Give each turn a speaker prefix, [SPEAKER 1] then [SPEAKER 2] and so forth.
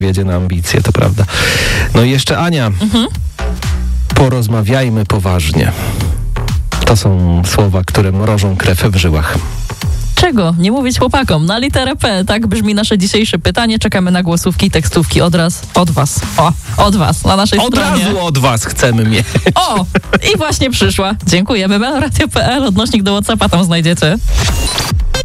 [SPEAKER 1] wiedzie na ambicje, to prawda. No i jeszcze Ania. Porozmawiajmy poważnie. To są słowa, które mrożą krew w żyłach.
[SPEAKER 2] Czego nie mówić chłopakom? Na literę P. Tak brzmi nasze dzisiejsze pytanie. Czekamy na głosówki i tekstówki od was. Od was, na naszej stronie.
[SPEAKER 1] Od razu od was chcemy mieć.
[SPEAKER 2] O! I właśnie przyszła. Dziękujemy. Radio.pl, odnośnik do WhatsAppa tam znajdziecie.